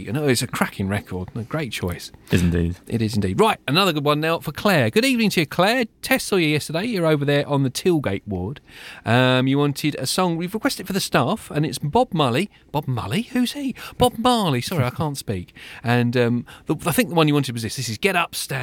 And it's a cracking record. A great choice. Is indeed. It is indeed. Right, another good one now for Claire. Good evening to you, Claire. Tess saw you yesterday. You're over there on the Tilgate ward. You wanted a song. We've requested it for the staff, and it's Bob Marley. Bob Marley? Who's he? Bob Marley. Sorry, I can't speak. And I think the one you wanted was this. This is Get Up, Stand